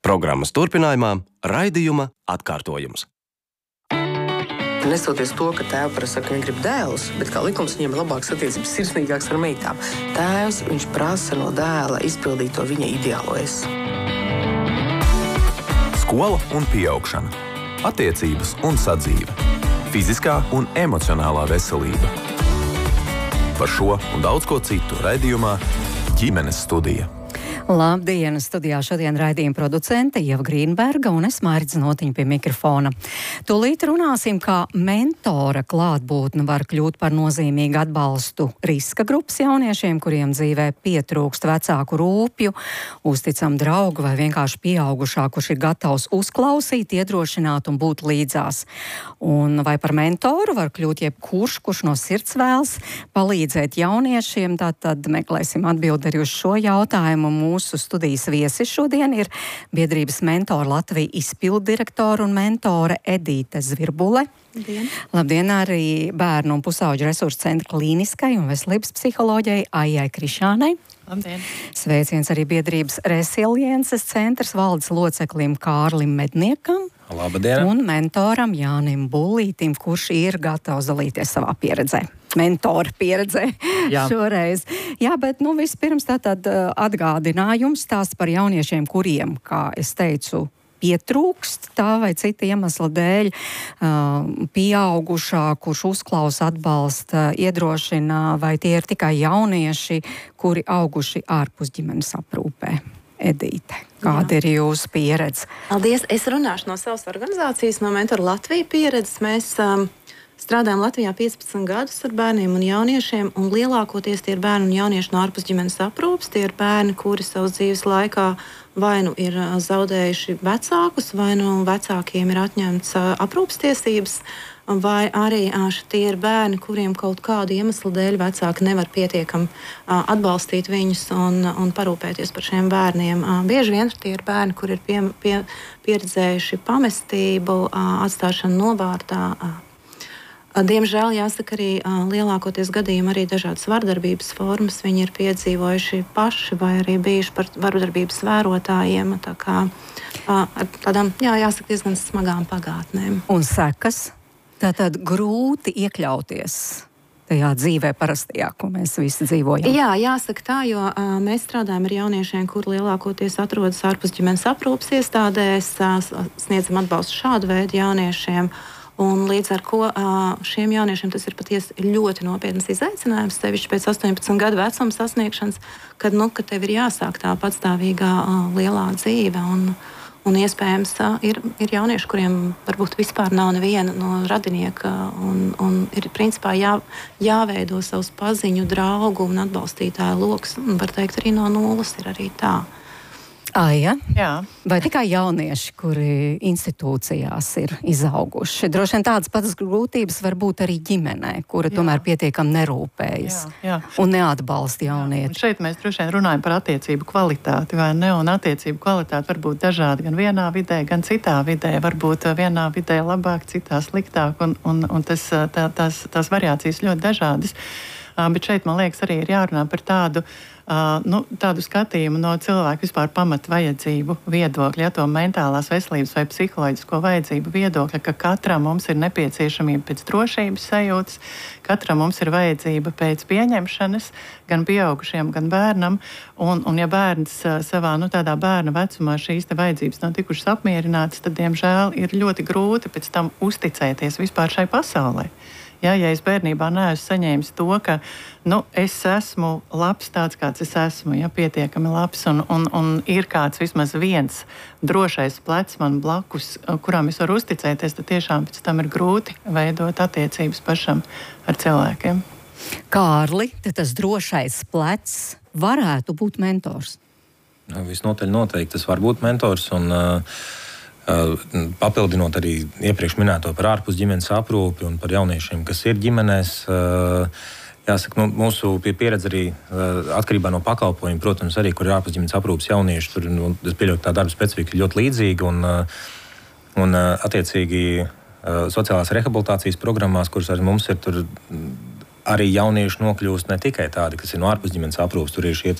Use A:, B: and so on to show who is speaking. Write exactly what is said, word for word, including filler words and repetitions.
A: Programmas turpinājumā raidījuma atkārtojums.
B: Nesoties to, ka tēva prasa, ka viņi grib dēlus, bet kā likums viņiem ir labāks attiecības, sirsnīgāks ar meitām. Tēvs, viņš prasa no dēla izpildīt to viņa ideālo es.
C: Skola un pieaugšana. Attiecības un sadzīve. Fiziskā un emocionālā veselība. Par šo un daudz ko citu raidījumā Ģimenes studija.
D: Labdien! Studijā šodien raidījuma producente Ieva Grīnberga un es Mairidze Notiņa pie mikrofona. Tūlīt runāsim, kā mentora klātbūtne var kļūt par nozīmīgu atbalstu riska grupas jauniešiem, kuriem dzīvē pietrūkst vecāku rūpju, uzticam draugu vai vienkārši pieaugušā, kurš ir gatavs uzklausīt, iedrošināt un būt līdzās. Un vai par mentoru var kļūt jebkurš, kurš no sirds vēlas palīdzēt jauniešiem, tātad meklēsim atbildi arī uz šo jautājumu. Mūsu studijas viesis šodien ir biedrības Mentori Latvija izpilddirektora un mentore Edīte Zvirbule. Labdien. Labdien arī bērnu un pusauģu resursu centra klīniskai un veselības psiholoģijai Aijai Krišānai.
E: Labdien.
D: Sveiciens arī biedrības Resiliences centras valdes loceklim Kārlim Medniekam.
F: Labdien.
D: Un mentoram Jānim Bullītim, kurš ir gatavs dalīties savā pieredzē. Mentora pieredzē Jā. šoreiz. Jā, bet nu vispirms tātad atgādinājums stāsts par jauniešiem, kuriem, kā es teicu, pietrūkst tā vai cita iemesla dēļ pieaugušā, kurš uzklausa, atbalsta, iedrošina, vai tie ir tikai jaunieši, kuri auguši ārpus ģimenes aprūpē. Edīte, kāda Jā. ir jūsu pieredze?
E: Paldies! Es runāšu no savas organizācijas, no Mentori Latvija pieredzes. Mēs um, strādājam Latvijā piecpadsmit gadus ar bērniem un jauniešiem, un lielākoties tie ir bērni un jaunieši no ārpus ģimenes aprūpes. Tie ir bērni, kuri savas dzīves laikā vai nu ir zaudējuši vecākus, vai nu vecākiem ir atņemts aprūpes tiesības, vai arī tie ir bērni, kuriem kaut kādu iemeslu dēļ vecāki nevar pietiekami atbalstīt viņus un, un parūpēties par šiem bērniem. Bieži vien tie ir bērni, kuri ir pie, pie, pieredzējuši pamestību, atstāšanu novārtā. Diemžēl, jāsaka, arī lielākoties gadījumi arī dažādas vardarbības formas viņi ir piedzīvojuši paši vai arī bijuši par vardarbības vērotājiem. Tā kā ar tādām, jā, jāsaka, diezgan smagām pagātnēm.
D: Un sekas? Tātad grūti iekļauties tajā dzīvē parastajā, ko mēs visi dzīvojam.
E: Jā, jāsaka tā, jo uh, mēs strādājam ar jauniešiem, kur lielākoties atrodas ārpus ģimenes aprūpes iestādēs, uh, sniedzam atbalstu šādu veidu jauniešiem. Un līdz ar ko šiem jauniešiem tas ir patiesi ļoti nopietnas izaicinājums, sevišķi pēc astoņpadsmit gadu vecuma sasniegšanas, kad, nu, kad tev ir jāsāk tā patstāvīgā lielā dzīve. Un, un iespējams ir, ir jaunieši, kuriem varbūt vispār nav neviena no radinieka, un, un ir principā jā, jāveido savus paziņu, draugu un atbalstītāju loks. Un var teikt, arī no nulles ir arī tā.
D: Aija?
E: Jā.
D: Vai tikai jaunieši, kuri institūcijās ir izauguši? Droši vien tādas patas grūtības var būt arī ģimenē, kura jā. tomēr pietiekami nerūpējas jā, jā. un neatbalsta jaunieti.
G: Šeit mēs droši vien runājam par attiecību kvalitāti, vai ne? Un attiecību kvalitāte var būt dažāda gan vienā vidē, gan citā vidē. Varbūt vienā vidē labāk, citā sliktāk, un, un, un tas, tā, tās, tās variācijas ļoti dažādas. Bet šeit, man liekas, arī ir jārunā par tādu, uh, nu, tādu skatījumu no cilvēku vispār pamata vajadzību viedokļa, ja to mentālās veselības vai psiholoģisko vajadzību viedokļa, ka katram mums ir nepieciešamība pēc drošības sajūtas, katram mums ir vajadzība pēc pieņemšanas, gan pieaugušiem, gan bērnam, un, un ja bērns uh, savā, nu, tādā bērna vecumā šīs te vajadzības nav tikušas apmierinātas, tad, diemžēl, ir ļoti grūti pēc tam uzticēties vispār šai pasaulē. Ja, ja es bērnībā neesmu saņēmis to, ka nu, es esmu labs tāds, kāds es esmu, ja, pietiekami labs, un, un, un ir kāds vismaz viens drošais plecs man blakus, kurām es varu uzticēties, tad tiešām pēc tam ir grūti veidot attiecības pašam ar cilvēkiem.
D: Kārli, tad tas drošais plecs varētu būt mentors?
F: Visnotaļ noteikti tas var būt mentors, un uh, papildinot arī iepriekš minēto par ārpus ģimenes aprūpi un par jauniešiem, kas ir ģimenēs. Jāsaka, nu, mūsu pieredze arī atkarībā no pakalpojuma, protams, arī, kur ir ārpus ģimenes aprūpes jaunieši, tur, nu, es pieļauju, tā darba specifika ir ļoti līdzīga, un, un attiecīgi sociālās rehabilitācijas programmās, kuras arī mums ir, tur arī jaunieši nokļūst ne tikai tādi, kas ir no ārpus ģimenes aprūpes, tur ir šie